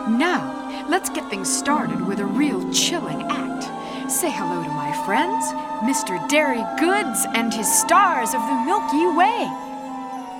Now, let's get things started with a real chilling act. Say hello to my friends, Mr. Dairy Goods and his stars of the Milky Way.